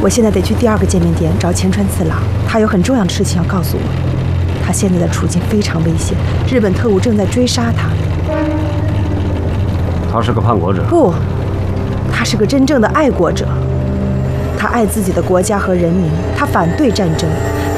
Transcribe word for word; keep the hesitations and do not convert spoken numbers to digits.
我现在得去第二个见面点找前川次郎，他有很重要的事情要告诉我。他现在的处境非常危险，日本特务正在追杀他。 他是个叛国者？ 不，他是个真正的爱国者。他爱自己的国家和人民，他反对战争。